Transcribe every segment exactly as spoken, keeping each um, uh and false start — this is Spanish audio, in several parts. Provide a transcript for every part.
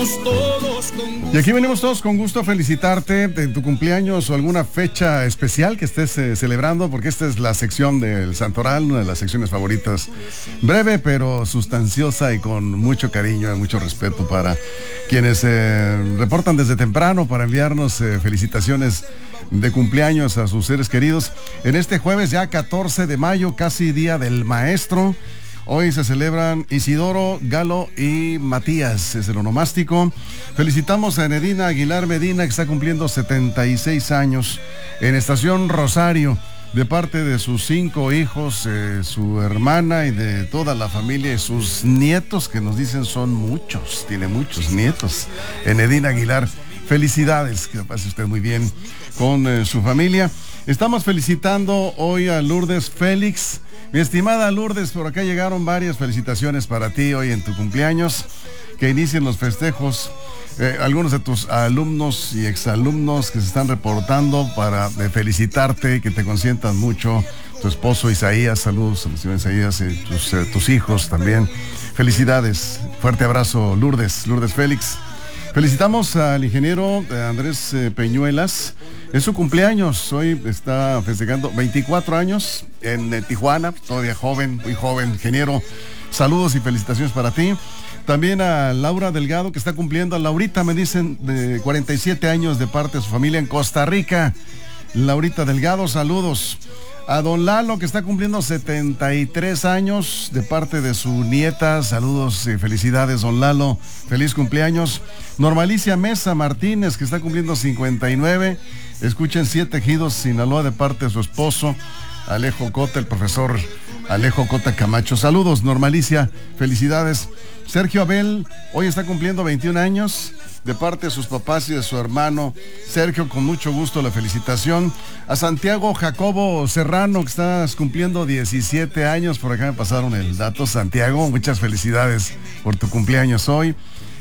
venimos todos con gusto. Y aquí venimos todos con gusto a felicitarte en tu cumpleaños o alguna fecha especial que estés eh, celebrando, porque esta es la sección del Santoral, una de las secciones favoritas. Breve pero sustanciosa y con mucho cariño y mucho respeto para quienes eh, reportan desde temprano para enviarnos eh, felicitaciones de cumpleaños a sus seres queridos. En este jueves ya catorce de mayo, casi Día del Maestro. Hoy se celebran Isidoro, Galo y Matías, es el onomástico. Felicitamos a Enedina Aguilar Medina, que está cumpliendo setenta y seis años, en Estación Rosario, de parte de sus cinco hijos, eh, su hermana y de toda la familia y sus nietos, que nos dicen son muchos, tiene muchos nietos. Enedina Aguilar, felicidades, que pase usted muy bien con eh, su familia. Estamos felicitando hoy a Lourdes Félix. Mi estimada Lourdes, por acá llegaron varias felicitaciones para ti hoy en tu cumpleaños. Que inicien los festejos. Eh, algunos de tus alumnos y exalumnos que se están reportando para eh, felicitarte, que te consientan mucho. Tu esposo Isaías, saludos al señor Isaías, y tus, eh, tus hijos también. Felicidades. Fuerte abrazo, Lourdes, Lourdes Félix. Felicitamos al ingeniero Andrés Peñuelas. Es su cumpleaños. Hoy está festejando veinticuatro años en eh, Tijuana. Todavía joven, muy joven. Ingeniero, saludos y felicitaciones para ti. También a Laura Delgado, que está cumpliendo. A Laurita, me dicen, de cuarenta y siete años de parte de su familia en Costa Rica. Laurita Delgado, saludos. A don Lalo, que está cumpliendo setenta y tres años de parte de su nieta. Saludos y felicidades, don Lalo. Feliz cumpleaños. Normalicia Mesa Martínez, que está cumpliendo cincuenta y nueve. Escuchen Siete Ejidos, Sinaloa, de parte de su esposo, Alejo Cota, el profesor Alejo Cota Camacho. Saludos, Normalicia. Felicidades. Sergio Abel, hoy está cumpliendo veintiún años. De parte de sus papás y de su hermano Sergio, con mucho gusto la felicitación. A Santiago Jacobo Serrano, que estás cumpliendo diecisiete años, por acá me pasaron el dato. Santiago, muchas felicidades por tu cumpleaños hoy.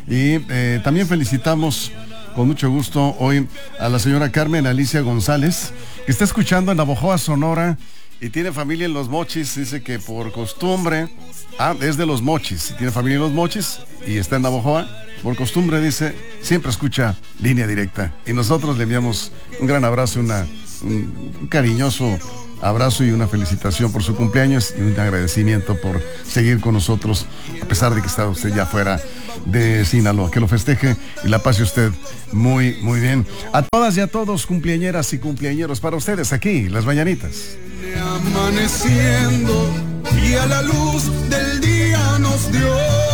Y eh, también felicitamos con mucho gusto hoy a la señora Carmen Alicia González, que está escuchando en Navojoa, Sonora, y tiene familia en Los Mochis. Dice que por costumbre, ah, es de Los Mochis, tiene familia en Los Mochis y está en Navojoa. Por costumbre, dice, siempre escucha Línea Directa. Y nosotros le enviamos un gran abrazo, una, un, un cariñoso abrazo y una felicitación por su cumpleaños y un agradecimiento por seguir con nosotros, a pesar de que está usted ya fuera de Sinaloa. Que lo festeje y la pase usted muy, muy bien. A todas y a todos, cumpleañeras y cumpleañeros, para ustedes aquí, Las Mañanitas. Amaneciendo y a la luz del día nos dio.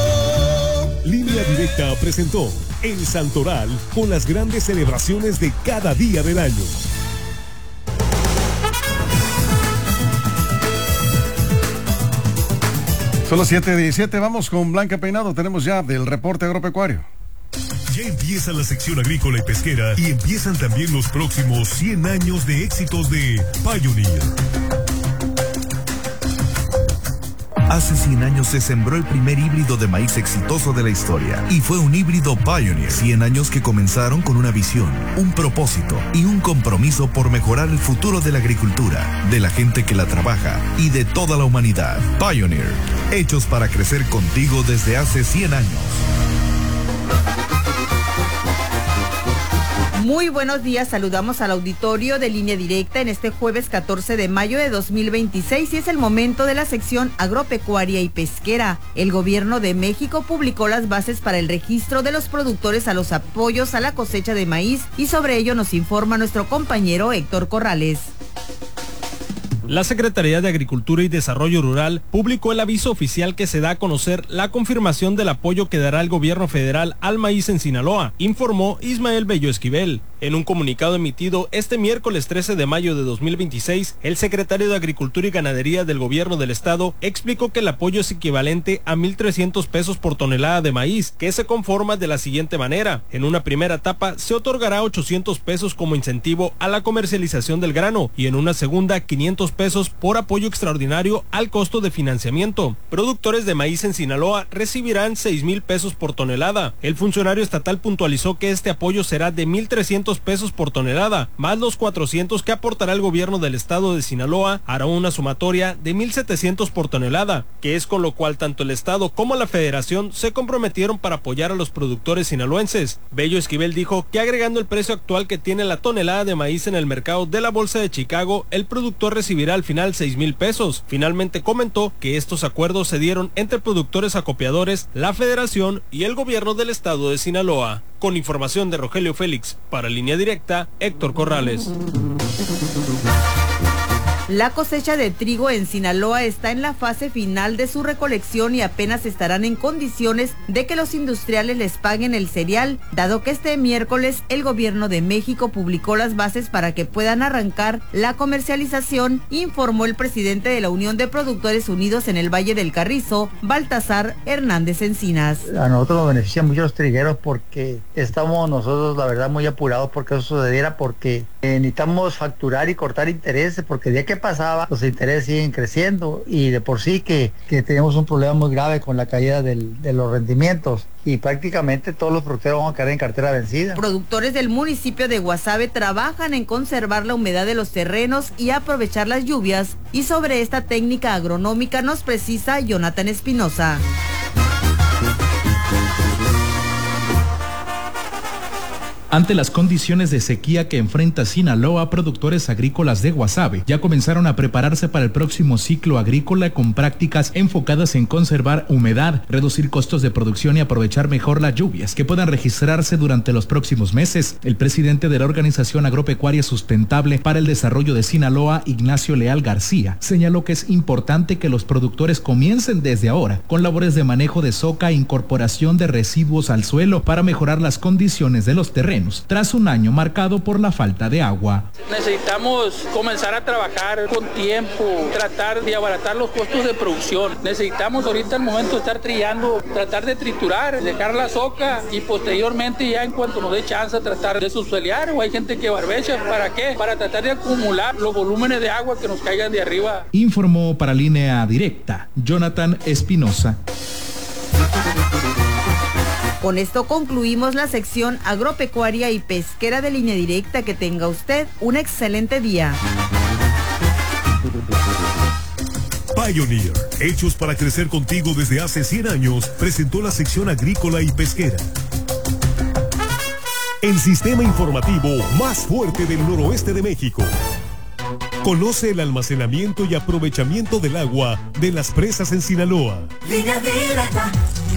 Línea Directa presentó El Santoral con las grandes celebraciones de cada día del año. Son las siete diecisiete, vamos con Blanca Peinado, tenemos ya del reporte agropecuario. Ya empieza la sección agrícola y pesquera y empiezan también los próximos cien años de éxitos de Pioneer. Hace cien años se sembró el primer híbrido de maíz exitoso de la historia y fue un híbrido Pioneer. cien años que comenzaron con una visión, un propósito y un compromiso por mejorar el futuro de la agricultura, de la gente que la trabaja y de toda la humanidad. Pioneer, hechos para crecer contigo desde hace cien años. Muy buenos días, saludamos al auditorio de Línea Directa en este jueves catorce de mayo de dos mil veintiséis y es el momento de la sección agropecuaria y pesquera. El gobierno de México publicó las bases para el registro de los productores a los apoyos a la cosecha de maíz y sobre ello nos informa nuestro compañero Héctor Corrales. La Secretaría de Agricultura y Desarrollo Rural publicó el aviso oficial que se da a conocer la confirmación del apoyo que dará el gobierno federal al maíz en Sinaloa, informó Ismael Bello Esquivel. En un comunicado emitido este miércoles trece de mayo de dos mil veintiséis, el secretario de Agricultura y Ganadería del gobierno del estado explicó que el apoyo es equivalente a mil trescientos pesos por tonelada de maíz, que se conforma de la siguiente manera. En una primera etapa se otorgará ochocientos pesos como incentivo a la comercialización del grano y en una segunda quinientos pesos por apoyo extraordinario al costo de financiamiento. Productores de maíz en Sinaloa recibirán seis mil pesos por tonelada. El funcionario estatal puntualizó que este apoyo será de mil trescientos quinientos pesos por tonelada, más los cuatrocientos que aportará el gobierno del estado de Sinaloa, hará una sumatoria de mil setecientos por tonelada, que es con lo cual tanto el estado como la federación se comprometieron para apoyar a los productores sinaloenses. Bello Esquivel dijo que agregando el precio actual que tiene la tonelada de maíz en el mercado de la bolsa de Chicago, el productor recibirá al final seis mil pesos. Finalmente comentó que estos acuerdos se dieron entre productores acopiadores, la federación y el gobierno del estado de Sinaloa. Con información de Rogelio Félix, para Línea Directa, Héctor Corrales. La cosecha de trigo en Sinaloa está en la fase final de su recolección y apenas estarán en condiciones de que los industriales les paguen el cereal, dado que este miércoles el gobierno de México publicó las bases para que puedan arrancar la comercialización, informó el presidente de la Unión de Productores Unidos en el Valle del Carrizo, Baltasar Hernández Encinas. A nosotros nos benefician mucho los trigueros porque estamos nosotros, la verdad, muy apurados porque eso sucediera, porque eh, necesitamos facturar y cortar intereses, porque el día que pasaba, los intereses siguen creciendo y de por sí que, que tenemos un problema muy grave con la caída del, de los rendimientos y prácticamente todos los productores van a caer en cartera vencida. Productores del municipio de Guasave trabajan en conservar la humedad de los terrenos y aprovechar las lluvias, y sobre esta técnica agronómica nos precisa Jonathan Espinosa. Ante las condiciones de sequía que enfrenta Sinaloa, productores agrícolas de Guasave ya comenzaron a prepararse para el próximo ciclo agrícola con prácticas enfocadas en conservar humedad, reducir costos de producción y aprovechar mejor las lluvias que puedan registrarse durante los próximos meses. El presidente de la Organización Agropecuaria Sustentable para el Desarrollo de Sinaloa, Ignacio Leal García, señaló que es importante que los productores comiencen desde ahora con labores de manejo de soca e incorporación de residuos al suelo para mejorar las condiciones de los terrenos tras un año marcado por la falta de agua. Necesitamos comenzar a trabajar con tiempo, tratar de abaratar los costos de producción. Necesitamos ahorita el momento de estar trillando, tratar de triturar, dejar la soca y posteriormente ya en cuanto nos dé chance tratar de subsueliar, o hay gente que barbecha. ¿Para qué? Para tratar de acumular los volúmenes de agua que nos caigan de arriba. Informó para Línea Directa, Jonathan Espinosa. Con esto concluimos la sección agropecuaria y pesquera de Línea Directa. Que tenga usted un excelente día. Pioneer, hechos para crecer contigo desde hace cien años, presentó la sección agrícola y pesquera. El sistema informativo más fuerte del noroeste de México. Conoce el almacenamiento y aprovechamiento del agua de las presas en Sinaloa. Línea Directa.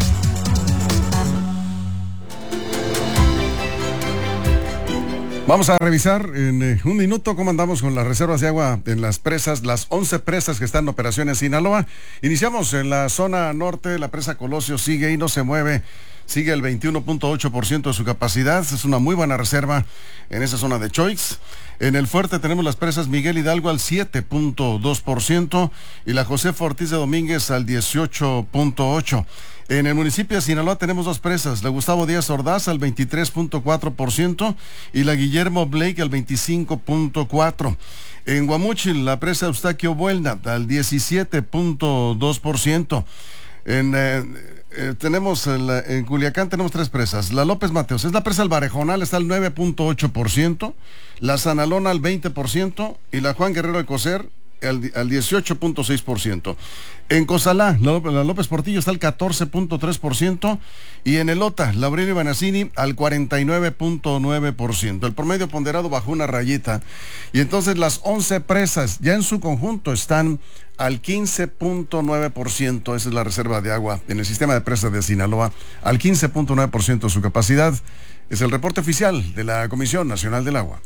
Vamos a revisar en eh, un minuto cómo andamos con las reservas de agua en las presas, las once presas que están en operación en Sinaloa. Iniciamos en la zona norte, la presa Colosio sigue y no se mueve, sigue el veintiuno punto ocho por ciento de su capacidad, es una muy buena reserva en esa zona de Choix. En el fuerte tenemos las presas Miguel Hidalgo al siete punto dos por ciento y la Josefa Ortiz de Domínguez al dieciocho punto ocho por ciento. En el municipio de Sinaloa tenemos dos presas, la Gustavo Díaz Ordaz al veintitrés punto cuatro por ciento y la Guillermo Blake al veinticinco punto cuatro por ciento. En Guamúchil, la presa Eustaquio Buelna al diecisiete punto dos por ciento. En, eh, eh, tenemos en, la, en Culiacán tenemos tres presas. La López Mateos, es la presa Alvarejonal, está al nueve punto ocho por ciento, la Sanalona al veinte por ciento y la Juan Guerrero de Coser al, al dieciocho punto seis por ciento. En Cozalá, la, la López Portillo está al catorce punto tres por ciento y en Elota, la Aurelio Banassini al cuarenta y nueve punto nueve por ciento. El promedio ponderado bajó una rayita y entonces las once presas ya en su conjunto están al quince punto nueve por ciento. Esa es la reserva de agua en el sistema de presas de Sinaloa, al quince punto nueve por ciento de su capacidad. Es el reporte oficial de la Comisión Nacional del Agua.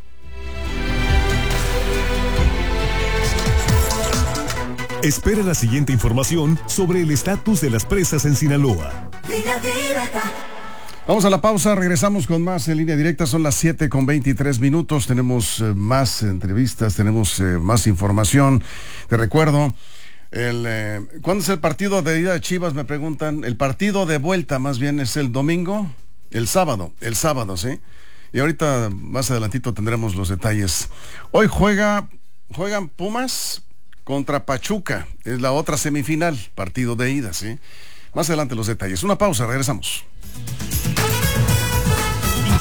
Espera la siguiente información sobre el estatus de las presas en Sinaloa. Línea Directa. Vamos a la pausa, regresamos con más en Línea Directa, son las siete con veintitrés minutos, tenemos eh, más entrevistas, tenemos eh, más información. Te recuerdo, el, eh, ¿cuándo es el partido de ida de Chivas? Me preguntan. El partido de vuelta más bien es el domingo, el sábado, el sábado, ¿sí? Y ahorita más adelantito tendremos los detalles. Hoy juega, juegan Pumas contra Pachuca, es la otra semifinal, partido de ida, ¿sí? Más adelante los detalles. Una pausa, regresamos.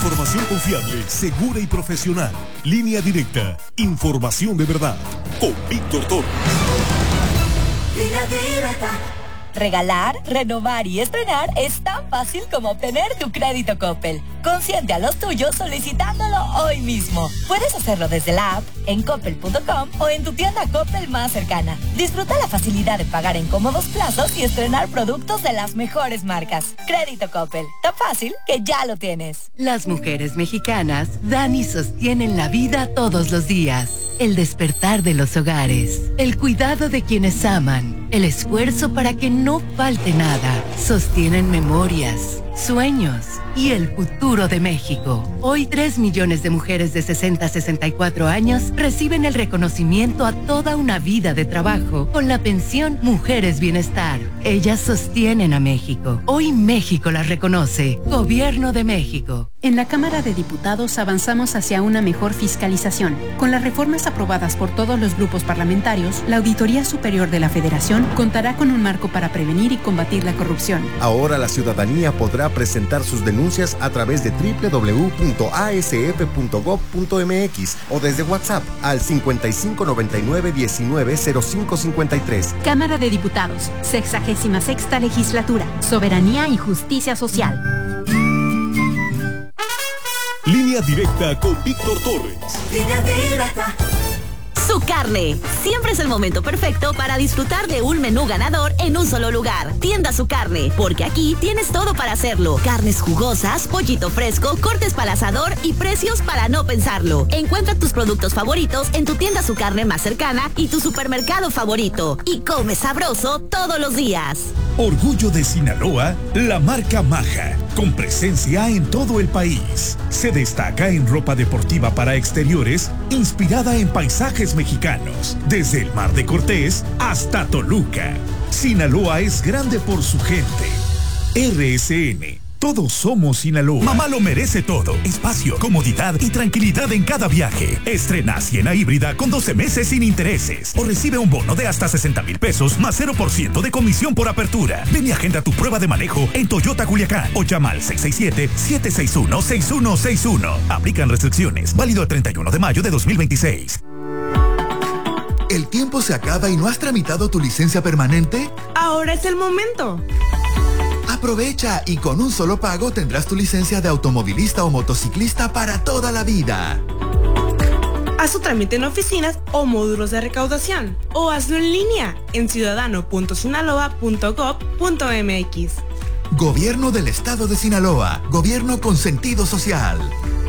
Información confiable, segura y profesional. Línea Directa. Información de verdad. Con Víctor Torres. Línea Directa. Regalar, renovar y estrenar es tan fácil como obtener tu crédito Coppel. Consiente a los tuyos solicitándolo hoy mismo. Puedes hacerlo desde la app, en coppel punto com o en tu tienda Coppel más cercana. Disfruta la facilidad de pagar en cómodos plazos y estrenar productos de las mejores marcas. Crédito Coppel, tan fácil que ya lo tienes. Las mujeres mexicanas dan y sostienen la vida todos los días. El despertar de los hogares, el cuidado de quienes aman, el esfuerzo para que no falte nada. Sostienen memorias, sueños y el futuro de México. Hoy tres millones de mujeres de sesenta a sesenta y cuatro años reciben el reconocimiento a toda una vida de trabajo con la pensión Mujeres Bienestar. Ellas sostienen a México. Hoy México las reconoce. Gobierno de México. En la Cámara de Diputados avanzamos hacia una mejor fiscalización. Con las reformas aprobadas por todos los grupos parlamentarios, la Auditoría Superior de la Federación contará con un marco para prevenir y combatir la corrupción. Ahora la ciudadanía podrá presentar sus denuncias a través de doble u doble u doble u punto a s f punto gob punto m x o desde WhatsApp al cincuenta y cinco noventa y nueve diecinueve cero cinco cincuenta y tres. Cámara de Diputados, sexagésima sexta legislatura, soberanía y justicia social. Línea Directa con Víctor Torres. Línea Directa. Su Carne. Siempre es el momento perfecto para disfrutar de un menú ganador en un solo lugar. Tienda Su Carne, porque aquí tienes todo para hacerlo. Carnes jugosas, pollito fresco, cortes para asador y precios para no pensarlo. Encuentra tus productos favoritos en tu tienda Su Carne más cercana y tu supermercado favorito. Y come sabroso todos los días. Orgullo de Sinaloa, la marca Maja, con presencia en todo el país. Se destaca en ropa deportiva para exteriores, inspirada en paisajes mexicanos, desde el Mar de Cortés hasta Toluca. Sinaloa es grande por su gente. R S N. Todos somos Sinaloa. Mamá lo merece todo. Espacio, comodidad y tranquilidad en cada viaje. Estrena Siena híbrida con doce meses sin intereses. O recibe un bono de hasta sesenta mil pesos más cero por ciento de comisión por apertura. Ven y agenda tu prueba de manejo en Toyota Culiacán o llama al seis seis siete, siete seis uno, seis uno seis uno. Aplican restricciones. Válido el treinta y uno de mayo de dos mil veintiséis. ¿El tiempo se acaba y no has tramitado tu licencia permanente? Ahora es el momento. Aprovecha y con un solo pago tendrás tu licencia de automovilista o motociclista para toda la vida. Haz tu trámite en oficinas o módulos de recaudación o hazlo en línea en ciudadano punto sinaloa punto gob punto m x. Gobierno del Estado de Sinaloa. Gobierno con sentido social.